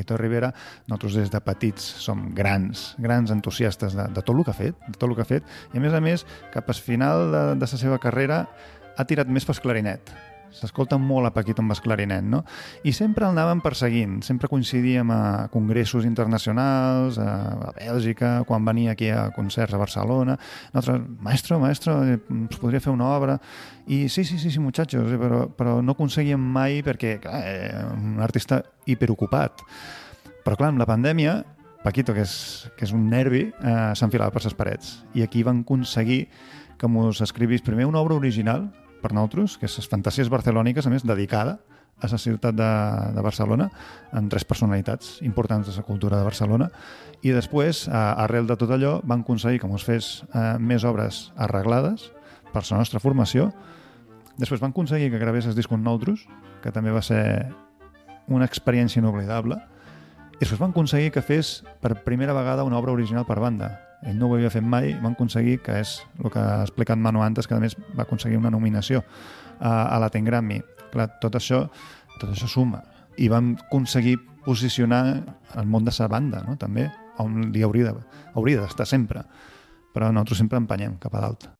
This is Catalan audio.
Compositor Rivera, nosaltres des de petits som grans entusiastes de tot el que ha fet, i a més, cap al final de la seva carrera ha tirat més pel clarinet. S'escolta molt a Paquito amb el clarinet, no? I sempre el anàvem perseguint, sempre coincidíem a congressos internacionals, a Bèlgica, quan venia aquí a concerts a Barcelona. Nosaltres, maestro, us podria fer una obra? I sí, muchachos, però no aconseguíem mai perquè, clar, un artista hiperocupat. Però clar, amb la pandèmia, Paquito, que és un nervi, s'enfilava per les parets. I aquí van aconseguir que mos escrivís primer una obra original per nosaltres, que és les Fantasies Barcelòniques, a més, dedicada a la ciutat de Barcelona, amb 3 personalitats importants de la cultura de Barcelona, i després, arrel de tot allò, van aconseguir que ens fes més obres arreglades per la nostra formació. Després van aconseguir que gravés el disc amb nosaltres, que també va ser una experiència inoblidable, i després van aconseguir que fes per primera vegada una obra original per banda. Ell no ho havia fet mai, van aconseguir, que és el que ha explicat Manu antes, que a més va aconseguir una nominació a Latin Grammy. Clar, tot això suma. I vam aconseguir posicionar el món de la banda, no? També, on li hauria d'estar sempre. Però nosaltres sempre empenyem cap a dalt.